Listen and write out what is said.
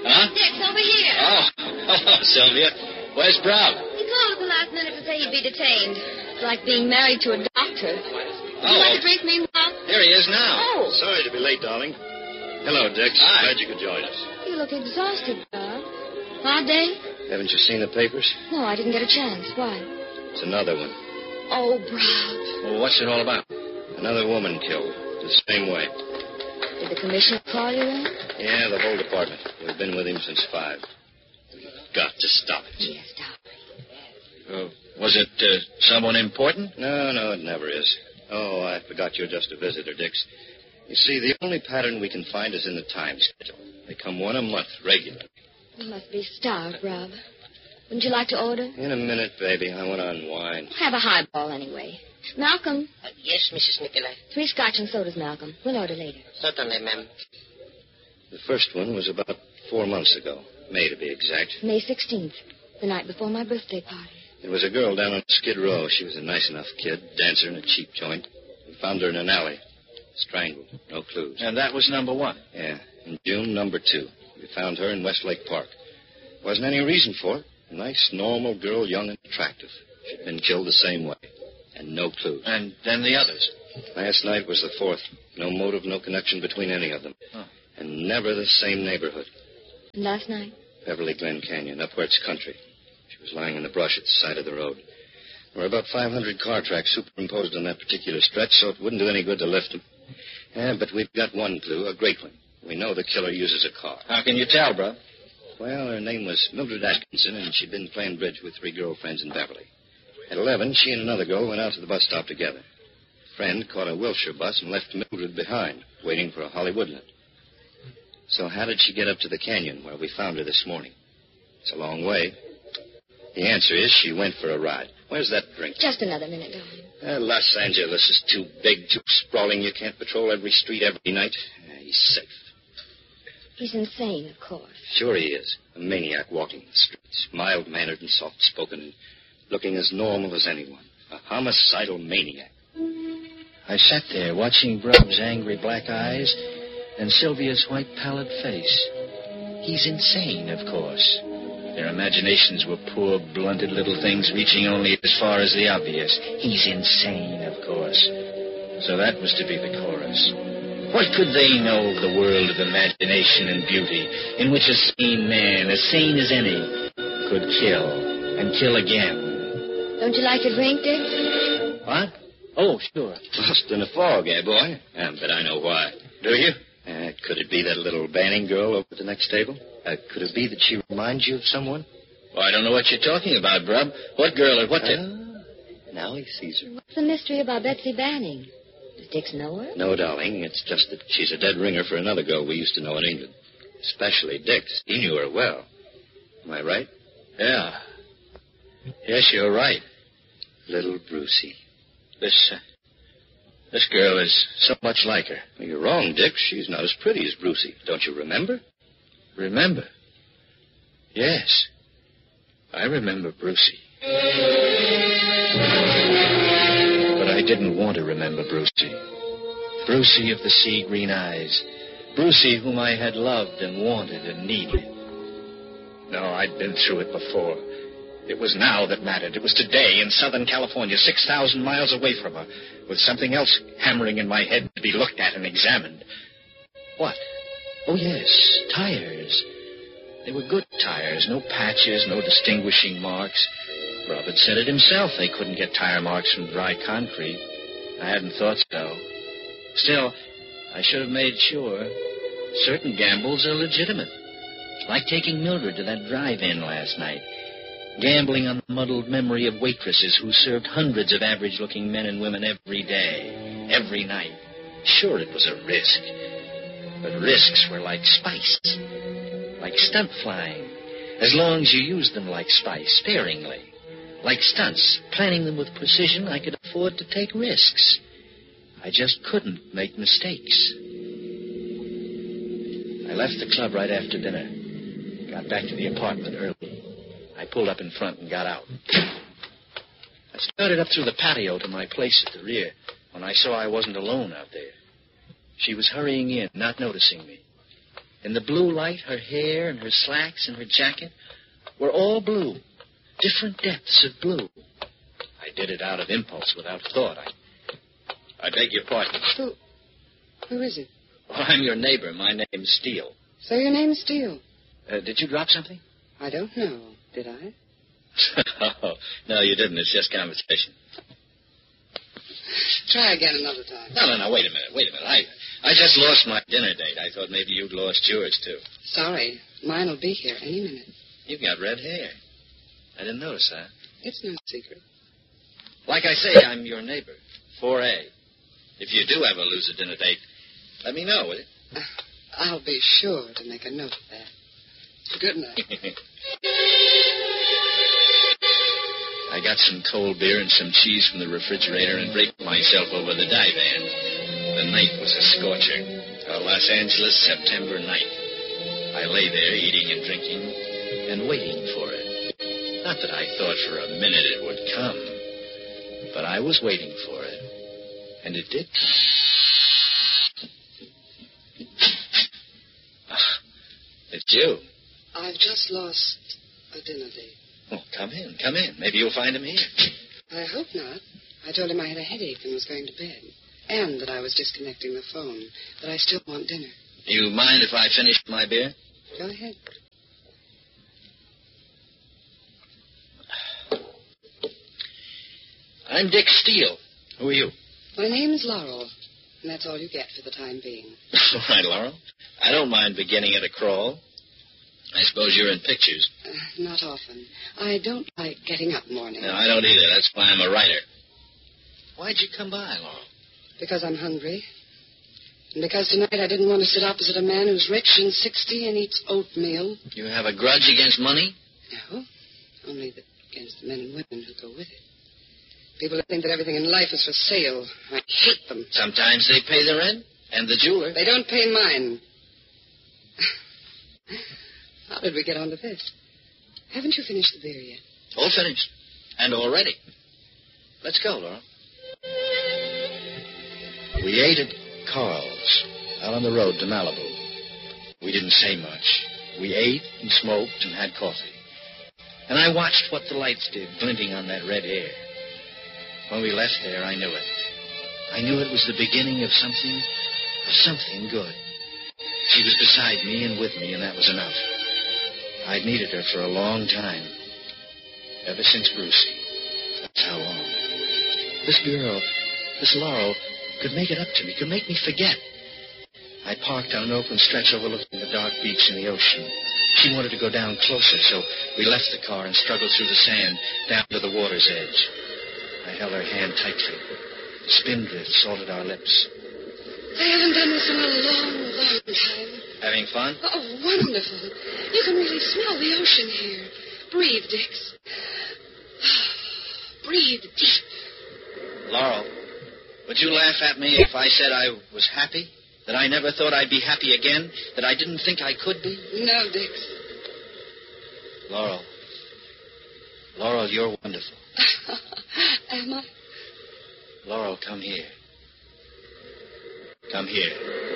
Huh? Dick's over here. Oh, hello, Sylvia. Where's Brown? He called at the last minute to say he'd be detained. It's like being married to a doctor. Would you like a drink meanwhile? Here he is now. Oh. Sorry to be late, darling. Hello, Dix. Hi. Glad you could join us. You look exhausted, Bob. Hard day? Haven't you seen the papers? No, I didn't get a chance. Why? It's another one. Oh, Bob. Well, what's it all about? Another woman killed. The same way. Did the commissioner call you in? Yeah, the whole department. We've been with him since 5. We've got to stop it. Yes, Doc. Was it someone important? No, it never is. Oh, I forgot you're just a visitor, Dix. You see, the only pattern we can find is in the time schedule. They come one a month, regularly. You must be starved, Rob. Wouldn't you like to order? In a minute, baby. I want to unwind. Have a highball anyway. Malcolm, Yes, Mrs. Nicolai. 3 scotch and sodas, Malcolm. We'll order later. Certainly, ma'am. The first one was about 4 months ago. May, to be exact. May 16th, the night before my birthday party. It was a girl down on Skid Row. She was a nice enough kid, dancer in a cheap joint. We found her in an alley. Strangled. No clues. And that was number 1. Yeah. In June, number 2. We found her in Westlake Park. Wasn't any reason for it. A nice, normal girl, young and attractive. She'd been killed the same way. And no clues. And then the others? Last night was the 4th. No motive, no connection between any of them. Huh. And never the same neighborhood. And last night? Beverly Glen Canyon, up where it's country. She was lying in the brush at the side of the road. There were about 500 car tracks superimposed on that particular stretch, so it wouldn't do any good to lift them. Yeah, but we've got one clue, a great one. We know the killer uses a car. How can you tell, bro? Well, her name was Mildred Atkinson, and she'd been playing bridge with 3 girlfriends in Beverly. At 11, she and another girl went out to the bus stop together. A friend caught a Wilshire bus and left Mildred behind, waiting for a Hollywoodland. So how did she get up to the canyon where we found her this morning? It's a long way. The answer is she went for a ride. Where's that drink? Just another minute, darling. Los Angeles is too big, too sprawling. You can't patrol every street every night. He's safe. He's insane, of course. Sure he is. A maniac walking the streets. Mild-mannered and soft-spoken and looking as normal as anyone. A homicidal maniac. I sat there watching Brub's angry black eyes and Sylvia's white pallid face. He's insane, of course. Their imaginations were poor, blunted little things reaching only as far as the obvious. He's insane, of course. So that was to be the chorus. What could they know of the world of imagination and beauty in which a sane man, as sane as any, could kill and kill again? Don't you like a drink, Dick? What? Oh, sure. Lost in a fog, eh, boy? But I know why. Do you? Could it be that little Banning girl over at the next table? Could it be that she reminds you of someone? Well, I don't know what you're talking about, Brub. What girl or what... Now he sees her. What's the mystery about Betsy Banning? Does Dix know her? No, darling. It's just that she's a dead ringer for another girl we used to know in England. Especially Dix. He knew her well. Am I right? Yeah. Yes, you're right. Little Brucey. This girl is so much like her. Well, you're wrong, Dick. She's not as pretty as Brucey. Don't you remember? Remember? Yes. I remember Brucey. But I didn't want to remember Brucey. Brucey of the sea green eyes. Brucey whom I had loved and wanted and needed. No, I'd been through it before. It was now that mattered. It was today in Southern California, 6,000 miles away from her, with something else hammering in my head to be looked at and examined. What? Oh, yes, tires. They were good tires, no patches, no distinguishing marks. Robert said it himself. They couldn't get tire marks from dry concrete. I hadn't thought so. Still, I should have made sure. Certain gambles are legitimate. Like taking Mildred to that drive-in last night. Gambling on the muddled memory of waitresses who served hundreds of average-looking men and women every day, every night. Sure, it was a risk. But risks were like spice. Like stunt flying. As long as you used them like spice, sparingly. Like stunts, planning them with precision, I could afford to take risks. I just couldn't make mistakes. I left the club right after dinner. Got back to the apartment early. I pulled up in front and got out. I started up through the patio to my place at the rear when I saw I wasn't alone out there. She was hurrying in, not noticing me. In the blue light, her hair and her slacks and her jacket were all blue. Different depths of blue. I did it out of impulse, without thought. I beg your pardon. Who is it? Well, I'm your neighbor. My name's Steele. So your name's Steele? Did you drop something? I don't know. Did I? Oh, no, you didn't. It's just conversation. Try again another time. No, wait a minute. I just lost my dinner date. I thought maybe you'd lost yours, too. Sorry. Mine will be here any minute. You've got red hair. I didn't notice that. It's no secret. Like I say, I'm your neighbor, 4A. If you do ever lose a dinner date, let me know, will you? I'll be sure to make a note of that. Good night. I got some cold beer and some cheese from the refrigerator and draped myself over the divan. The night was a scorcher. A Los Angeles September night. I lay there eating and drinking and waiting for it. Not that I thought for a minute it would come, but I was waiting for it. And it did come. It's you. I've just lost a dinner date. Oh, come in. Maybe you'll find him here. I hope not. I told him I had a headache and was going to bed. And that I was disconnecting the phone. But I still want dinner. You mind if I finish my beer? Go ahead. I'm Dick Steele. Who are you? My name's Laurel. And that's all you get for the time being. All right, Laurel. I don't mind beginning at a crawl. I suppose you're in pictures. Not often. I don't like getting up morning. No, I don't either. That's why I'm a writer. Why'd you come by, Laurel? Because I'm hungry. And because tonight I didn't want to sit opposite a man who's rich and 60 and eats oatmeal. You have a grudge against money? No. Only against the men and women who go with it. People who think that everything in life is for sale. I hate them. Sometimes they pay the rent and the jeweler. They don't pay mine. How did we get onto this? Haven't you finished the beer yet? All finished. And all ready. Let's go, Laura. We ate at Carl's, out on the road to Malibu. We didn't say much. We ate and smoked and had coffee. And I watched what the lights did, glinting on that red hair. When we left there, I knew it. I knew it was the beginning of something good. She was beside me and with me, and that was enough. I'd needed her for a long time. Ever since Brucey. That's how long. This girl, this Laurel, could make it up to me, could make me forget. I parked on an open stretch overlooking the dark beach and the ocean. She wanted to go down closer, so we left the car and struggled through the sand down to the water's edge. I held her hand tightly. The spindrift salted our lips. I haven't done this in a long, long time. Having fun? Oh, wonderful. You can really smell the ocean here. Breathe, Dix. Breathe deep. Laurel, would you laugh at me if I said I was happy? That I never thought I'd be happy again? That I didn't think I could be? No, Dix. Laurel, you're wonderful. Am I? Laurel, come here. Come here.